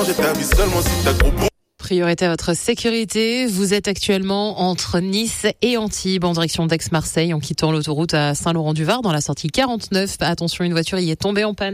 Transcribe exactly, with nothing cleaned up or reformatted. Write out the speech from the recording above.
Priorité à votre sécurité. Vous êtes actuellement entre Nice et Antibes en direction d'Aix-Marseille en quittant l'autoroute à Saint-Laurent-du-Var dans la sortie quarante-neuf. Attention, une voiture y est tombée en panne.